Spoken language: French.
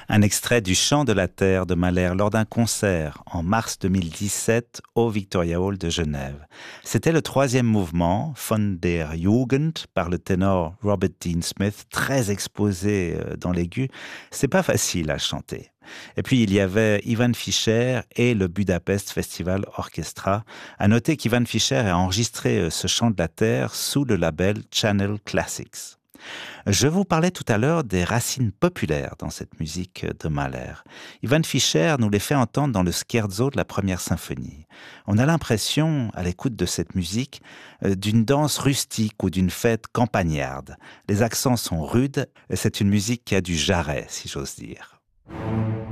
Un extrait du Chant de la Terre de Mahler lors d'un concert en mars 2017 au Victoria Hall de Genève. C'était le troisième mouvement, Von der Jugend, par le ténor Robert Dean Smith, très exposé dans l'aigu. C'est pas facile à chanter. Et puis il y avait Ivan Fischer et le Budapest Festival Orchestra. À noter qu'Ivan Fischer a enregistré ce Chant de la Terre sous le label Channel Classics. Je vous parlais tout à l'heure des racines populaires dans cette musique de Mahler. Ivan Fischer nous les fait entendre dans le scherzo de la première symphonie. On a l'impression, à l'écoute de cette musique, d'une danse rustique ou d'une fête campagnarde. Les accents sont rudes et c'est une musique qui a du jarret, si j'ose dire.